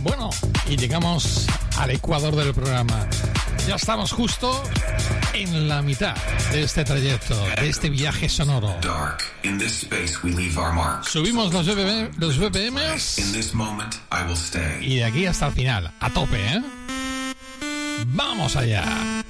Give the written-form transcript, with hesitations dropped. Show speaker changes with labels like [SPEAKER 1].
[SPEAKER 1] Bueno, y llegamos al ecuador del programa. Ya estamos justo en la mitad de este trayecto, de este viaje sonoro. Subimos los BPMs y de aquí hasta el final, a tope, ¿eh? ¡Vamos allá!